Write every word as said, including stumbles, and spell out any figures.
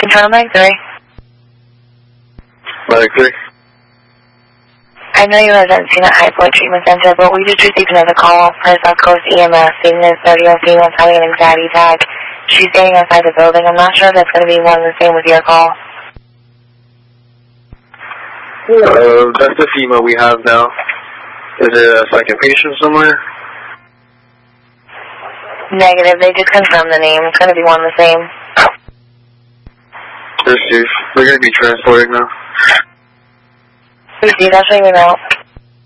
Control Mike three. Mike three. I know you haven't seen at High Point Treatment Center, but we just received another call for South Coast E M S stating that thirty-year-old female having an anxiety attack. She's standing outside the building. I'm not sure if that's going to be one and the same with your call. Uh, that's the female we have now. Is there a second patient somewhere? Negative. They just confirmed the name. It's going to be one and the same. Receive. We're going to be transporting now. Receive. I'll show you now.